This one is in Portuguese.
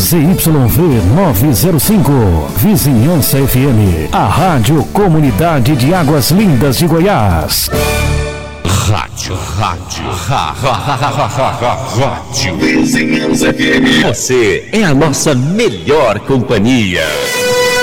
ZYV 905, Vizinhança FM, a Rádio Comunidade de Águas Lindas de Goiás. Rádio Vizinhança FM. Você é a nossa melhor companhia.